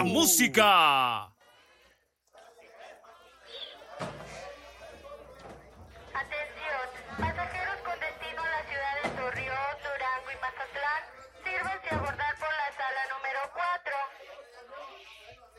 música. Atención, pasajeros con destino a la ciudad de Torreón, Durango y Mazatlán, sírvanse a abordar